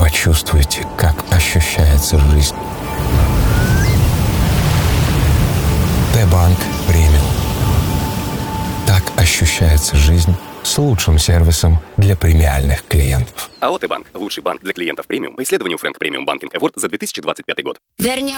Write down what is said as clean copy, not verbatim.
почувствуйте, как ощущается жизнь. Т-банк премиум. Так ощущается жизнь с лучшим сервисом для премиальных клиентов. АО «Т-банк» – лучший банк для клиентов премиум по исследованию Frank Premium Banking Award за 2025 год.